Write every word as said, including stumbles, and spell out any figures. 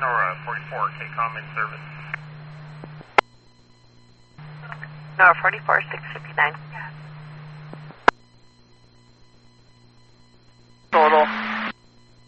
Nora forty-four, K COM in service. Nora forty-four, six fifty-nine.